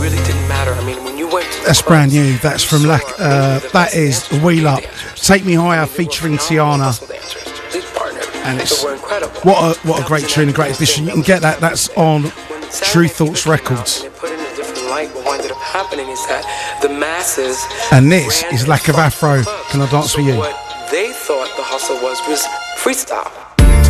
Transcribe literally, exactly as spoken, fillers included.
really didn't matter. I mean, when you went to That's brand new. That's from Lack. Uh, that is Wheel Up, Take Me Higher featuring Tiana. And it's what a what a great tune, a great addition. You can get that. That's on True Thoughts Records. And this is Lack of Afro. Can I dance with you? What they thought the hustle was was freestyle.